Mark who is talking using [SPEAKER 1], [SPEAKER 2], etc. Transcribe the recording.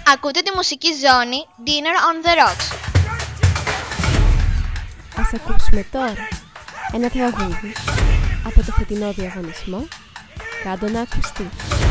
[SPEAKER 1] Ακούτε τη μουσική ζώνη Dinner on the Rocks.
[SPEAKER 2] Ας ακούσουμε τώρα ένα τραγούδι από το φετινό διαγωνισμό «Κάντο να ακουστεί».